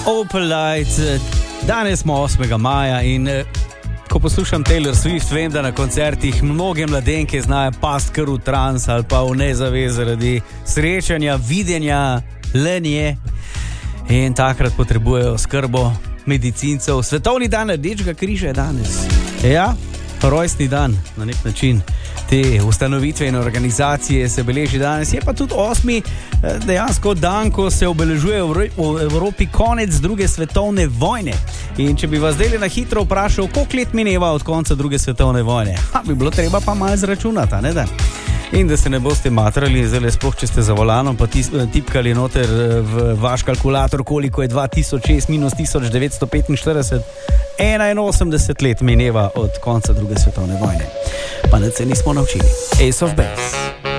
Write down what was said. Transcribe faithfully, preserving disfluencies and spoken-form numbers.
Opal Light, danes smo osmega maja in ko poslušam Taylor Swift, vem, da na koncertih mnoge mladenke znajo past kar v trans ali pa v nezavez zaradi srečanja, videnja, lenje in takrat potrebujejo skrbo medicincev. Svetovni dan Rdečega križa je danes. Ja, rojstni dan na nek način te ustanovitve in organizacije se beleži danes. Je pa tudi osmi dejansko dan, ko se obeležuje v Evropi konec druge svetovne vojne. In če bi vas zdaj na hitro vprašal, koliko let mineva od konca druge svetovne vojne, ha, bi bilo treba pa malo zračunati, ne da? In da se ne boste matrali, zdaj sploh, če ste za volanom, pa tis, tipkali noter v vaš kalkulator, koliko je dva tisoč šest minus tisoč devetsto petinštirideset, enainosemdeset let mineva od konca druge svetovne vojne. Pa ne se nismo naučili. Ace of Base.